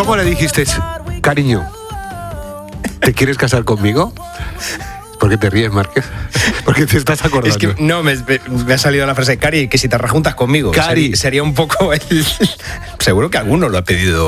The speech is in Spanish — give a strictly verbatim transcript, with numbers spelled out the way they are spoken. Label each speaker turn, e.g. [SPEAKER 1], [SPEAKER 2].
[SPEAKER 1] ¿Cómo le dijiste, cariño, ¿te quieres casar conmigo? ¿Por qué te ríes, Márquez? Porque te estás acordando.
[SPEAKER 2] Es que no, me, me ha salido la frase, Cari, que si te rejuntas conmigo.
[SPEAKER 1] Cari.
[SPEAKER 2] Sería, sería un poco el... Seguro que alguno lo ha pedido.